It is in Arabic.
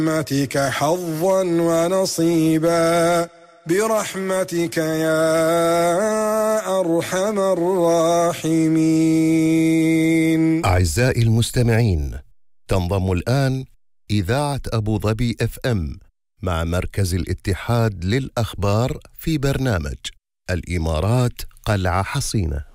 برحمتك حظا ونصيبا برحمتك يا أرحم الراحمين. أعزائي المستمعين، تنضم الآن إذاعة أبو ظبي FM مع مركز الاتحاد للأخبار في برنامج الإمارات قلعة حصينة.